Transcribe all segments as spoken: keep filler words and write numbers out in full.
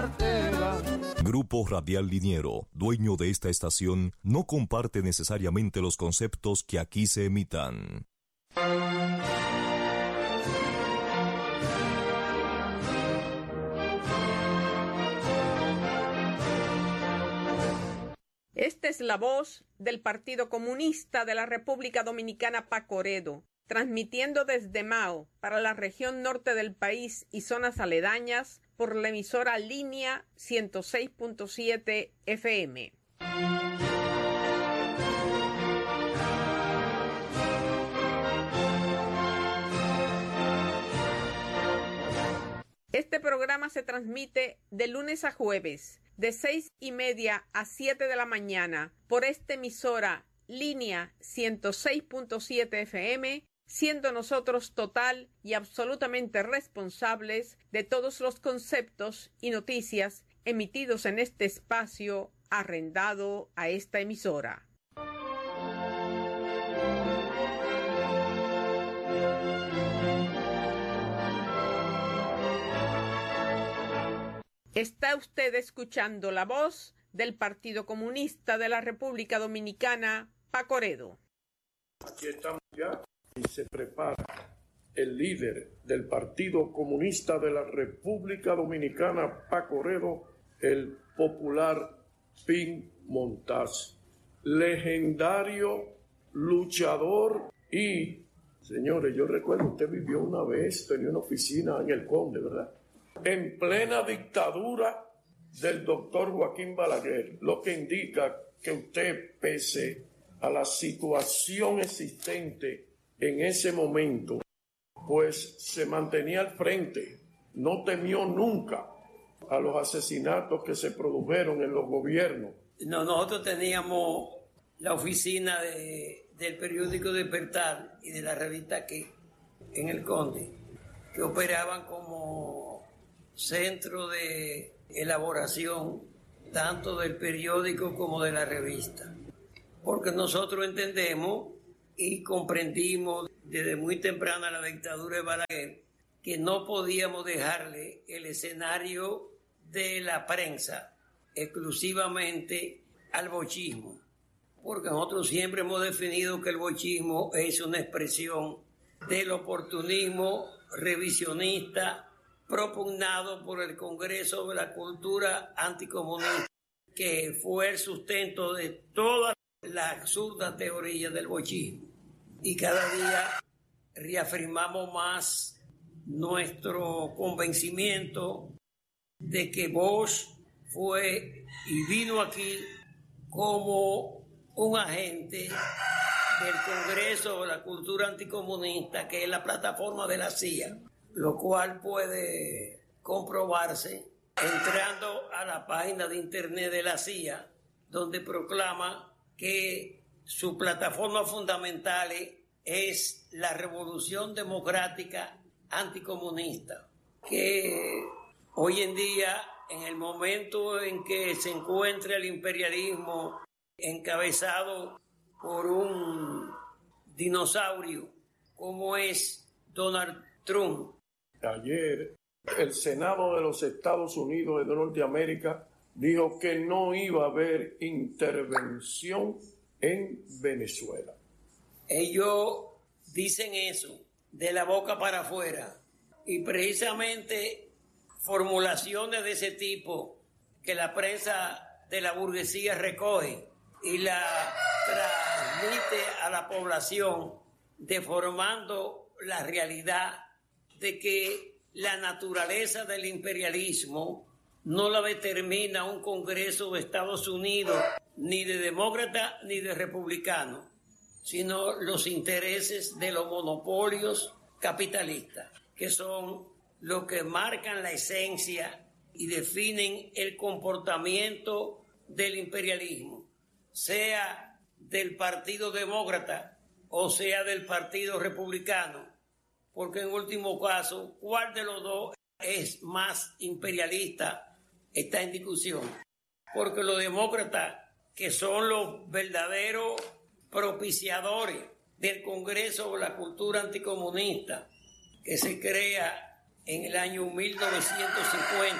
cartera. Grupo Radial Liniero, dueño de esta estación, no comparte necesariamente los conceptos que aquí se emitan. Esta es la voz del Partido Comunista de la República Dominicana, Pacoredo, transmitiendo desde Mao para la región norte del país y zonas aledañas por la emisora Línea ciento seis punto siete F M. Este programa se transmite de lunes a jueves, de seis y media a siete de la mañana, por esta emisora Línea ciento seis punto siete F M, siendo nosotros total y absolutamente responsables de todos los conceptos y noticias emitidos en este espacio arrendado a esta emisora. Está usted escuchando la voz del Partido Comunista de la República Dominicana, Pacoredo. Aquí estamos ya y se prepara el líder del Partido Comunista de la República Dominicana, Pacoredo, el popular Pin Montaz, legendario luchador y, señores, yo recuerdo, usted vivió una vez, tenía una oficina en el Conde, ¿verdad? En plena dictadura del doctor Joaquín Balaguer, lo que indica que usted, pese a la situación existente en ese momento, pues se mantenía al frente, no temió nunca a los asesinatos que se produjeron en los gobiernos. No, nosotros teníamos la oficina de, del periódico Despertar y de la revista Que en el Conde, que operaban como centro de elaboración tanto del periódico como de la revista, porque nosotros entendemos y comprendimos desde muy temprana la dictadura de Balaguer que no podíamos dejarle el escenario de la prensa exclusivamente al bochismo, porque nosotros siempre hemos definido que el bochismo es una expresión del oportunismo revisionista propugnado por el Congreso de la Cultura Anticomunista, que fue el sustento de toda la absurda teoría del bochismo. Y cada día reafirmamos más nuestro convencimiento de que Bosch fue y vino aquí como un agente del Congreso de la Cultura Anticomunista, que es la plataforma de la C I A, lo cual puede comprobarse entrando a la página de internet de la C I A, donde proclama que su plataforma fundamental es la Revolución Democrática Anticomunista, que hoy en día, en el momento en que se encuentra el imperialismo encabezado por un dinosaurio como es Donald Trump. Ayer el Senado de los Estados Unidos de Norteamérica dijo que no iba a haber intervención en Venezuela. Ellos dicen eso de la boca para afuera, y precisamente formulaciones de ese tipo que la prensa de la burguesía recoge y la transmite a la población, deformando la realidad de que la naturaleza del imperialismo no la determina un Congreso de Estados Unidos, ni de demócrata ni de republicano, sino los intereses de los monopolios capitalistas, que son los que marcan la esencia y definen el comportamiento del imperialismo, sea del Partido Demócrata o sea del Partido Republicano, porque en último caso, ¿cuál de los dos es más imperialista? Está en discusión, porque los demócratas, que son los verdaderos propiciadores del Congreso de la Cultura Anticomunista, que se crea en el año mil novecientos cincuenta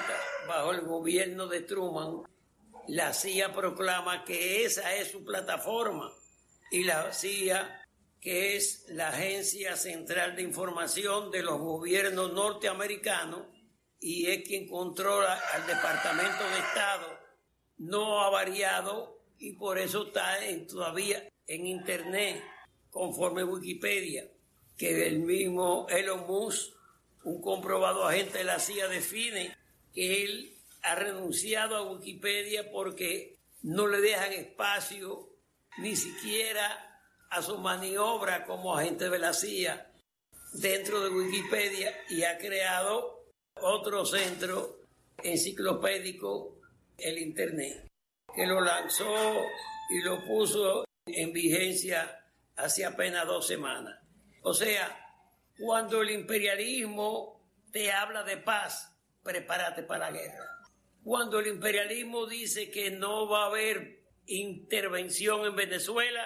bajo el gobierno de Truman, la C I A proclama que esa es su plataforma y la C I A, que es la Agencia Central de Información de los gobiernos norteamericanos y es quien controla al Departamento de Estado, no ha variado y por eso está en, todavía en Internet, conforme Wikipedia, que el mismo Elon Musk, un comprobado agente de la C I A, define que él ha renunciado a Wikipedia porque no le dejan espacio ni siquiera a su maniobra como agente de la C I A dentro de Wikipedia y ha creado otro centro enciclopédico, el Internet, que lo lanzó y lo puso en vigencia hace apenas dos semanas. O sea, cuando el imperialismo te habla de paz, prepárate para la guerra. Cuando el imperialismo dice que no va a haber intervención en Venezuela,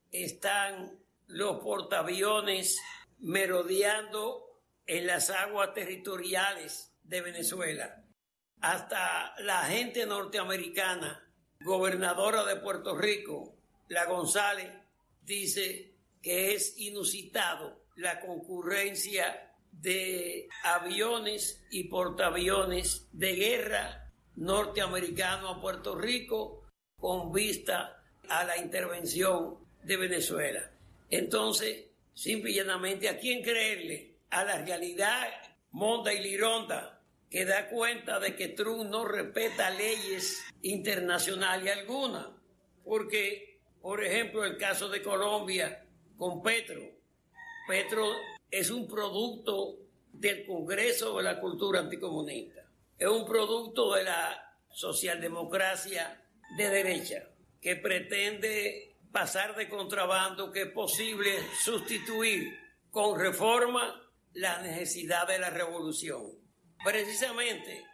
están los portaaviones merodeando en las aguas territoriales de Venezuela. Hasta la gente norteamericana, gobernadora de Puerto Rico, la González, dice que es inusitado la concurrencia de aviones y portaaviones de guerra norteamericano a Puerto Rico con vista a la intervención de Venezuela. Entonces, simple y llanamente, ¿a quién creerle? A la realidad monda y lironda que da cuenta de que Trump no respeta leyes internacionales algunas. Porque, por ejemplo, el caso de Colombia con Petro. Petro es un producto del Congreso de la Cultura Anticomunista. Es un producto de la socialdemocracia de derecha que pretende pasar de contrabando, que es posible sustituir con reforma la necesidad de la revolución. Precisamente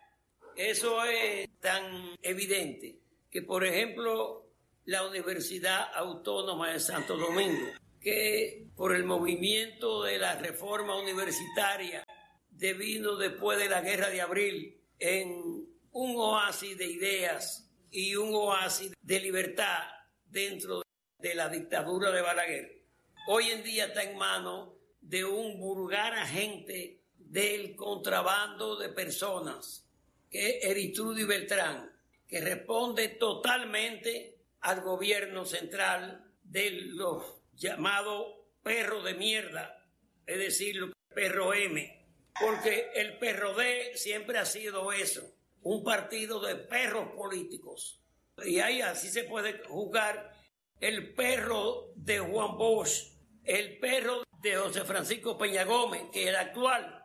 eso es tan evidente que, por ejemplo, la Universidad Autónoma de Santo Domingo, que por el movimiento de la reforma universitaria devino después de la Guerra de Abril en un oasis de ideas y un oasis de libertad dentro de la dictadura de Balaguer, hoy en día está en manos de un vulgar agente del contrabando de personas, que es Eritrudis Beltrán, que responde totalmente al gobierno central de los llamados perros de mierda, es decir, los perros M, porque el P R D siempre ha sido eso, un partido de perros políticos. Y ahí así se puede juzgar el perro de Juan Bosch, el perro de José Francisco Peña Gómez, que es el actual,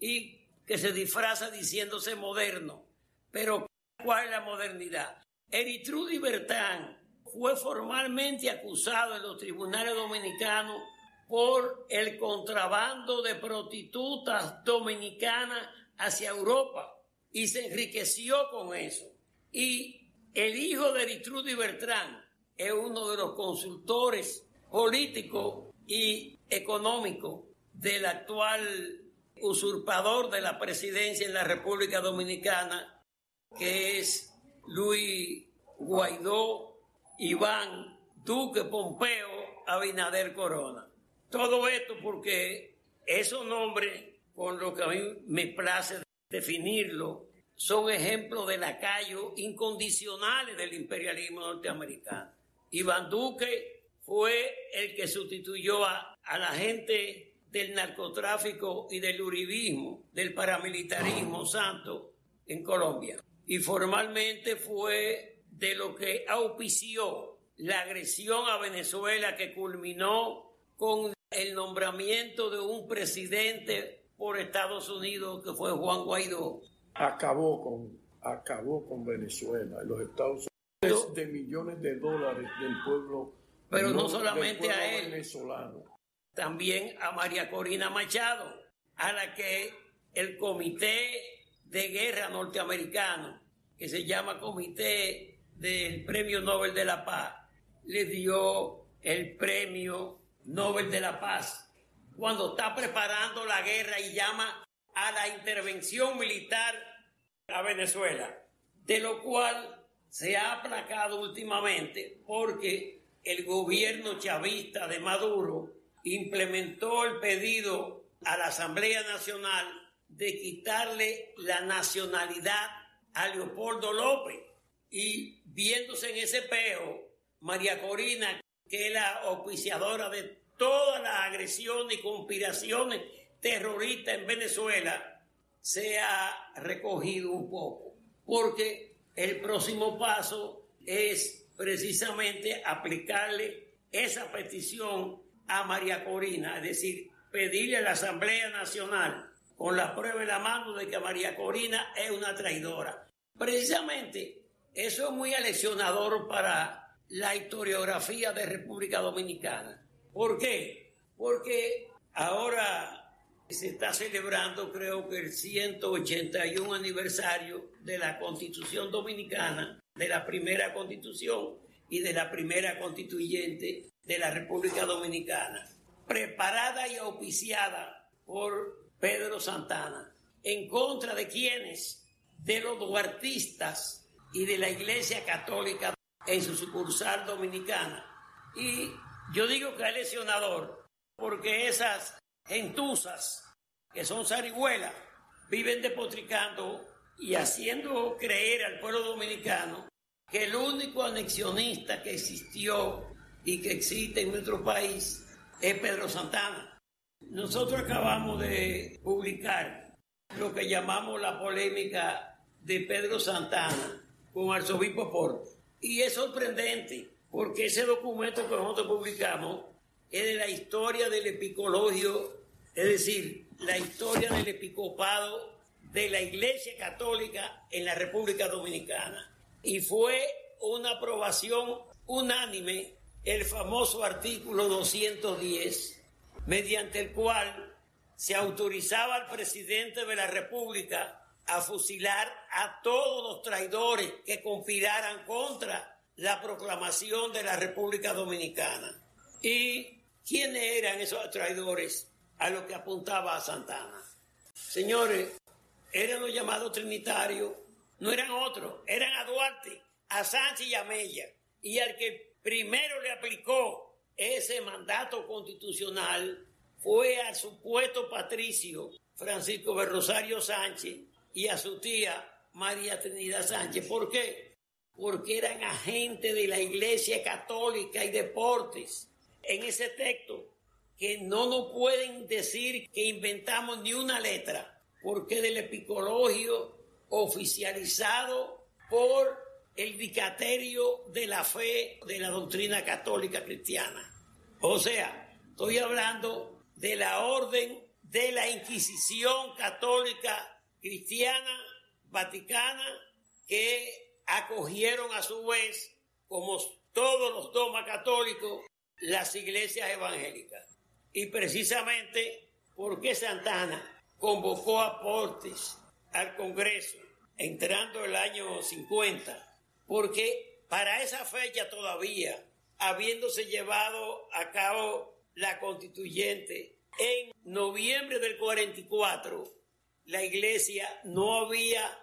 y que se disfraza diciéndose moderno. Pero, ¿cuál es la modernidad? Eritrudis Beltrán fue formalmente acusado en los tribunales dominicanos por el contrabando de prostitutas dominicanas hacia Europa y se enriqueció con eso. Y el hijo de Eritrudis Beltrán es uno de los consultores políticos y económicos del actual usurpador de la presidencia en la República Dominicana, que es Luis Guaidó, Iván Duque Pompeo Abinader Corona. Todo esto porque esos nombres, con lo que a mí me place definirlo, son ejemplos de lacayos incondicionales del imperialismo norteamericano. Iván Duque fue el que sustituyó a, a la gente del narcotráfico y del uribismo, del paramilitarismo santo en Colombia. Y formalmente fue de lo que auspició la agresión a Venezuela, que culminó con el nombramiento de un presidente por Estados Unidos que fue Juan Guaidó. Acabó con, acabó con Venezuela, los Estados Unidos, de millones de dólares del pueblo, pero no, no solamente a él, venezolano. También a María Corina Machado, a la que el Comité de Guerra norteamericano, que se llama Comité del Premio Nobel de la Paz, le dio el Premio Nobel de la Paz, cuando está preparando la guerra y llama a la intervención militar a Venezuela, de lo cual se ha aplacado últimamente porque el gobierno chavista de Maduro implementó el pedido a la Asamblea Nacional de quitarle la nacionalidad a Leopoldo López. Y viéndose en ese peo, María Corina, que es la auspiciadora de todas las agresiones y conspiraciones terroristas en Venezuela, se ha recogido un poco, porque el próximo paso es precisamente aplicarle esa petición a María Corina, es decir, pedirle a la Asamblea Nacional con la prueba en la mano de que María Corina es una traidora. Precisamente eso es muy aleccionador para la historiografía de República Dominicana. ¿Por qué? Porque ahora se está celebrando, creo que el ciento ochenta y uno aniversario de la Constitución Dominicana, de la primera Constitución y de la primera Constituyente de la República Dominicana, preparada y auspiciada por Pedro Santana. ¿En contra de quiénes? De los duartistas y de la Iglesia Católica en su sucursal dominicana. Y yo digo que es lesionador, porque esas gentuzas, que son zarigüelas, viven despotricando y haciendo creer al pueblo dominicano que el único anexionista que existió y que existe en nuestro país es Pedro Santana. Nosotros acabamos de publicar lo que llamamos la polémica de Pedro Santana con Arzobispo Porte. Y es sorprendente porque ese documento que nosotros publicamos es de la historia del epicologio, es decir, la historia del episcopado de la Iglesia Católica en la República Dominicana. Y fue una aprobación unánime el famoso artículo doscientos diez, mediante el cual se autorizaba al presidente de la República a fusilar a todos los traidores que conspiraran contra la proclamación de la República Dominicana. ¿Y quiénes eran esos traidores a los que apuntaba a Santana? Señores, eran los llamados trinitarios, no eran otros, eran a Duarte, a Sánchez y a Mella. Y al que primero le aplicó ese mandato constitucional fue al supuesto patricio Francisco de Rosario Sánchez y a su tía María Trinidad Sánchez. ¿Por qué? Porque eran agentes de la Iglesia Católica y deportes. En ese texto, que no nos pueden decir que inventamos ni una letra, porque del epicologio oficializado por el Dicasterio de la Fe de la Doctrina Católica Cristiana. O sea, estoy hablando de la orden de la Inquisición Católica Cristiana Vaticana, que acogieron a su vez, como todos los dogmas católicos, las iglesias evangélicas. Y precisamente porque Santana convocó a Portes al Congreso entrando el año cincuenta, porque para esa fecha todavía, habiéndose llevado a cabo la constituyente en noviembre del cuarenta y cuatro, la Iglesia no había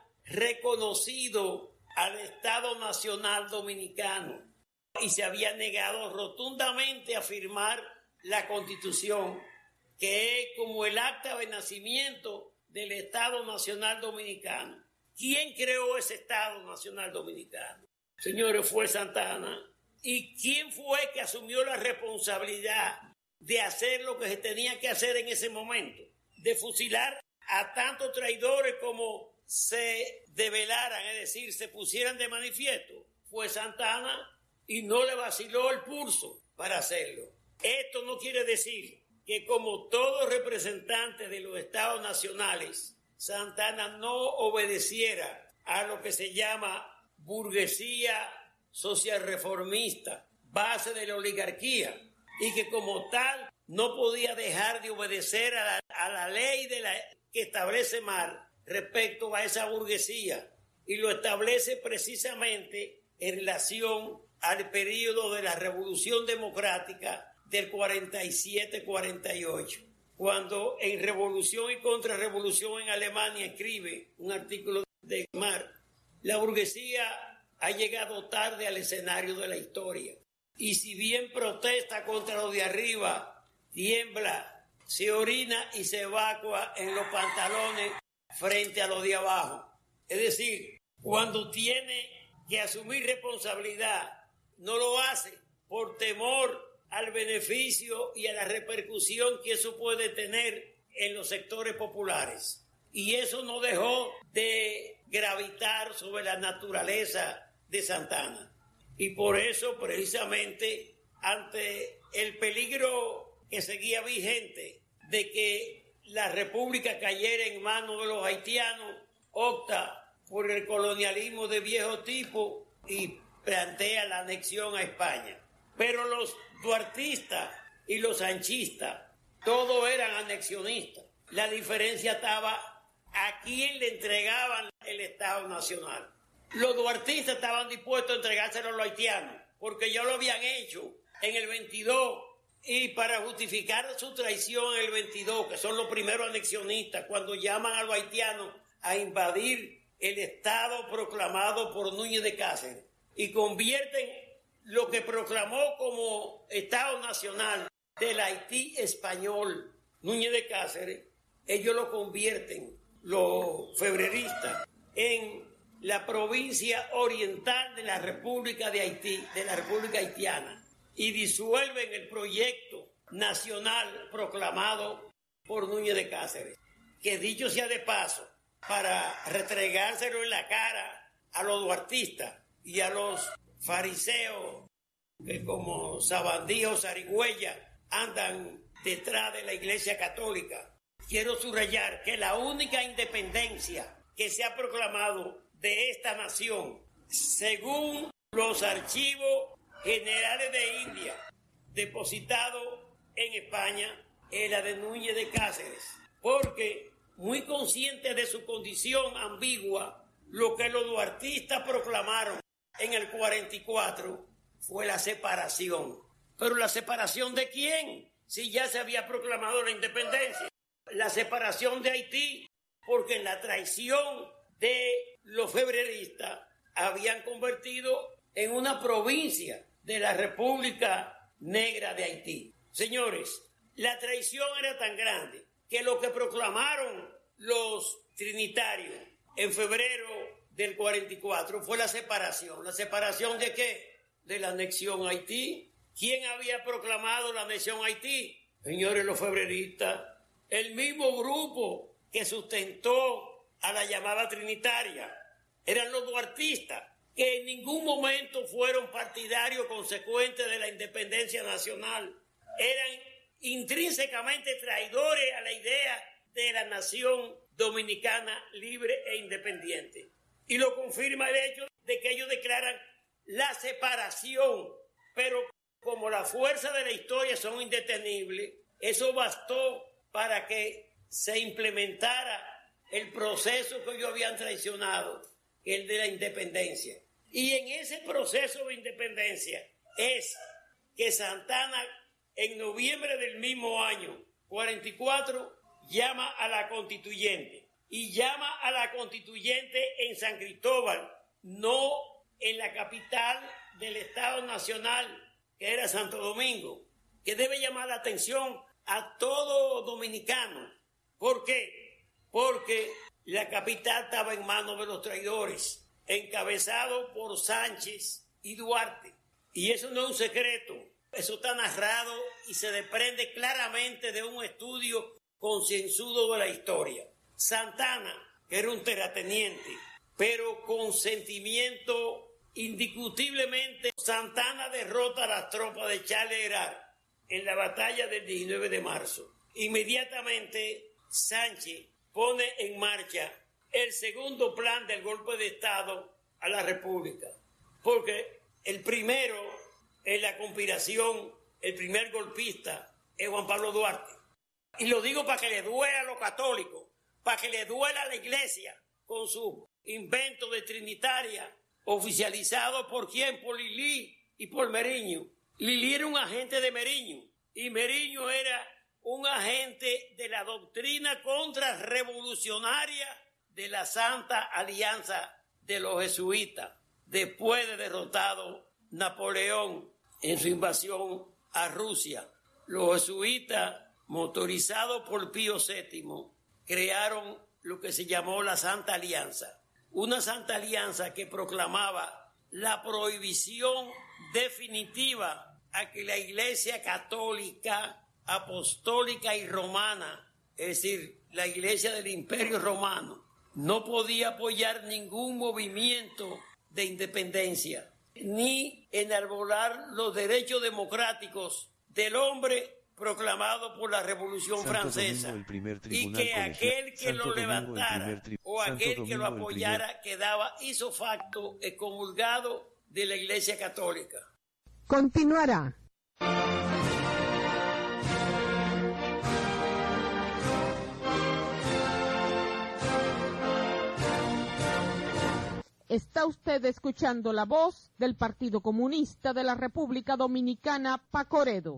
reconocido al Estado Nacional Dominicano y se había negado rotundamente a firmar la Constitución, que es como el acta de nacimiento del Estado Nacional Dominicano. ¿Quién creó ese Estado Nacional Dominicano? Señores, fue Santana. ¿Y quién fue que asumió la responsabilidad de hacer lo que se tenía que hacer en ese momento? De fusilar a tantos traidores como se develaran, es decir, se pusieran de manifiesto. Fue Santana y no le vaciló el pulso para hacerlo. Esto no quiere decir que, como todos representantes de los estados nacionales, Santana no obedeciera a lo que se llama burguesía social reformista, base de la oligarquía, y que como tal no podía dejar de obedecer a la, a la ley de la, que establece Mar respecto a esa burguesía, y lo establece precisamente en relación al periodo de la Revolución Democrática del cuarenta y siete cuarenta y ocho, cuando en Revolución y Contrarrevolución en Alemania escribe un artículo del mar. La burguesía ha llegado tarde al escenario de la historia. Y si bien protesta contra lo de arriba, tiembla, se orina y se evacua en los pantalones frente a lo de abajo. Es decir, cuando tiene que asumir responsabilidad, no lo hace por temor al beneficio y a la repercusión que eso puede tener en los sectores populares. Y eso no dejó de gravitar sobre la naturaleza de Santana. Y por eso, precisamente, ante el peligro que seguía vigente de que la República cayera en manos de los haitianos, opta por el colonialismo de viejo tipo y plantea la anexión a España. Pero los duartistas y los sanchistas, todos eran anexionistas. La diferencia estaba a quién le entregaban el Estado Nacional. Los duartistas estaban dispuestos a entregárselo a los haitianos, porque ya lo habían hecho en el veintidós, y para justificar su traición en el veintidós, que son los primeros anexionistas, cuando llaman a los haitianos a invadir el Estado proclamado por Núñez de Cáceres, y convierten lo que proclamó como Estado Nacional del Haití español, Núñez de Cáceres, ellos lo convierten, los febreristas, en la provincia oriental de la República de Haití, de la República Haitiana, y disuelven el proyecto nacional proclamado por Núñez de Cáceres, que dicho sea de paso, para restregárselo en la cara a los duartistas y a los fariseos que como Sabandí o Zarigüeya andan detrás de la Iglesia Católica. Quiero subrayar que la única independencia que se ha proclamado de esta nación, según los archivos generales de India depositados en España, es la de Núñez de Cáceres, porque muy consciente de su condición ambigua, lo que los duartistas proclamaron en el cuarenta y cuatro fue la separación. ¿Pero la separación de quién? Si ya se había proclamado la independencia. La separación de Haití, porque en la traición de los febreristas habían convertido en una provincia de la República Negra de Haití. Señores, la traición era tan grande que lo que proclamaron los trinitarios en febrero del cuarenta y cuatro fue la separación. ¿La separación de qué? De la anexión a Haití. ¿Quién había proclamado la anexión a Haití? Señores, los febreristas. El mismo grupo que sustentó a la llamada trinitaria. Eran los duartistas, que en ningún momento fueron partidarios consecuentes de la independencia nacional. Eran intrínsecamente traidores a la idea de la nación dominicana libre e independiente. Y lo confirma el hecho de que ellos declaran la separación, pero como la fuerza de la historia son indetenibles, eso bastó para que se implementara el proceso que ellos habían traicionado, el de la independencia. Y en ese proceso de independencia es que Santana, en noviembre del mismo año, cuarenta y cuatro, llama a la constituyente. Y llama a la constituyente en San Cristóbal, no en la capital del Estado Nacional, que era Santo Domingo, que debe llamar la atención a todo dominicano. ¿Por qué? Porque la capital estaba en manos de los traidores, encabezado por Sánchez y Duarte. Y eso no es un secreto, eso está narrado y se desprende claramente de un estudio concienzudo de la historia. Santana, que era un terrateniente, pero con sentimiento indiscutiblemente, Santana derrota a las tropas de Charles Herard en la batalla del diecinueve de marzo. Inmediatamente, Sánchez pone en marcha el segundo plan del golpe de Estado a la República, porque el primero en la conspiración, el primer golpista, es Juan Pablo Duarte. Y lo digo para que le duela a los católicos, para que le duela a la Iglesia con su invento de trinitaria, oficializado por quién, por Lili y por Meriño. Lili era un agente de Meriño y Meriño era un agente de la doctrina contrarrevolucionaria de la Santa Alianza de los Jesuitas, después de derrotado Napoleón en su invasión a Rusia. Los jesuitas, motorizados por Pío séptimo, crearon lo que se llamó la Santa Alianza. Una Santa Alianza que proclamaba la prohibición definitiva a que la Iglesia Católica, Apostólica y Romana, es decir, la Iglesia del Imperio Romano, no podía apoyar ningún movimiento de independencia, ni enarbolar los derechos democráticos del hombre proclamado por la Revolución Santo Francesa, Domingo, el primer y tribunal que colegial. aquel que Santo lo Domingo, levantara el primer tri- o Santo aquel que Domingo, lo el apoyara quedaba ipso facto excomulgado de la Iglesia Católica. Continuará. Está usted escuchando la voz del Partido Comunista de la República Dominicana, Pacoredo.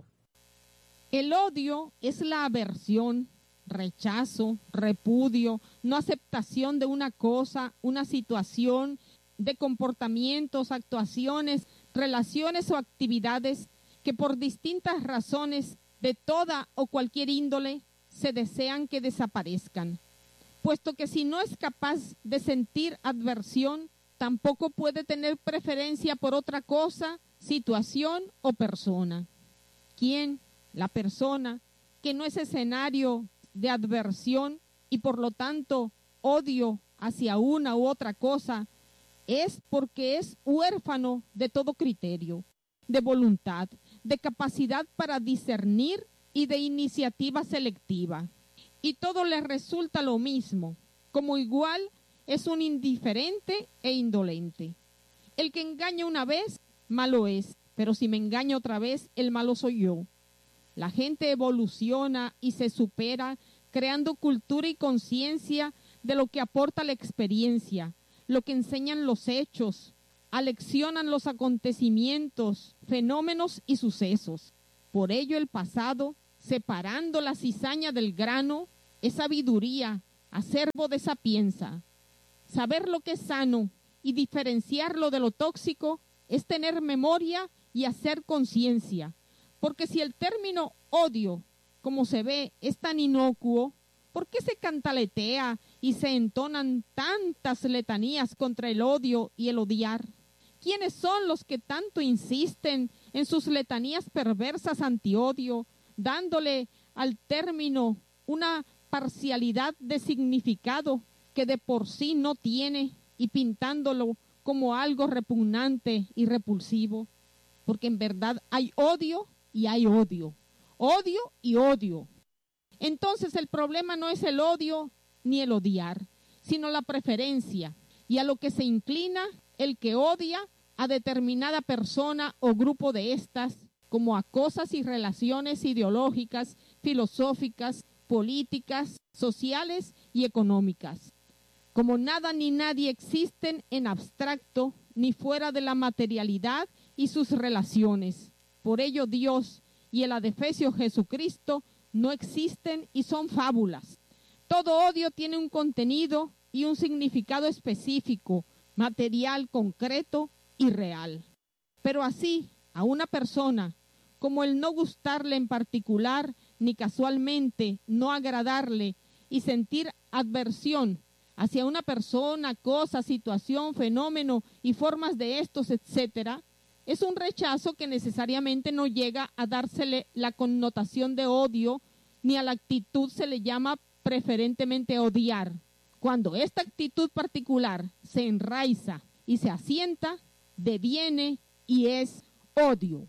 El odio es la aversión, rechazo, repudio, no aceptación de una cosa, una situación, de comportamientos, actuaciones, relaciones o actividades que por distintas razones de toda o cualquier índole se desean que desaparezcan, puesto que si no es capaz de sentir adversión, tampoco puede tener preferencia por otra cosa, situación o persona. ¿Quién? La persona que no es escenario de adversión y por lo tanto odio hacia una u otra cosa, es porque es huérfano de todo criterio, de voluntad, de capacidad para discernir y de iniciativa selectiva. Y todo le resulta lo mismo, como igual es un indiferente e indolente. El que engaña una vez, malo es, pero si me engaña otra vez, el malo soy yo. La gente evoluciona y se supera creando cultura y conciencia de lo que aporta la experiencia, lo que enseñan los hechos, aleccionan los acontecimientos, fenómenos y sucesos. Por ello el pasado, separando la cizaña del grano, es sabiduría, acervo de sapienza. Saber lo que es sano y diferenciarlo de lo tóxico es tener memoria y hacer conciencia. Porque si el término odio, como se ve, es tan inocuo, ¿por qué se cantaletea y se entonan tantas letanías contra el odio y el odiar? ¿Quiénes son los que tanto insisten en sus letanías perversas antiodio, dándole al término una parcialidad de significado que de por sí no tiene y pintándolo como algo repugnante y repulsivo? Porque en verdad hay odio y hay odio, odio y odio. Entonces el problema no es el odio ni el odiar, sino la preferencia y a lo que se inclina el que odia a determinada persona o grupo de estas, como a cosas y relaciones ideológicas, filosóficas, políticas, sociales y económicas. Como nada ni nadie existen en abstracto ni fuera de la materialidad y sus relaciones. Por ello Dios y el adefesio Jesucristo no existen y son fábulas. Todo odio tiene un contenido y un significado específico, material, concreto y real. Pero así, a una persona, como el no gustarle en particular, ni casualmente no agradarle y sentir adversión hacia una persona, cosa, situación, fenómeno y formas de estos, etcétera, es un rechazo que necesariamente no llega a dársele la connotación de odio, ni a la actitud se le llama preferentemente odiar. Cuando esta actitud particular se enraiza y se asienta, deviene y es odio.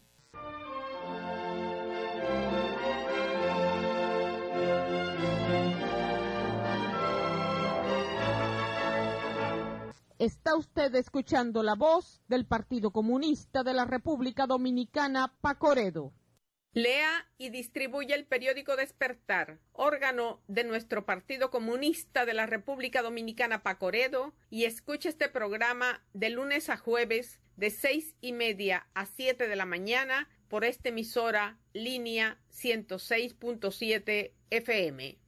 Está usted escuchando la voz del Partido Comunista de la República Dominicana, Pacoredo. Lea y distribuye el periódico Despertar, órgano de nuestro Partido Comunista de la República Dominicana, Pacoredo, y escuche este programa de lunes a jueves de seis y media a siete de la mañana por esta emisora línea ciento seis punto siete F M.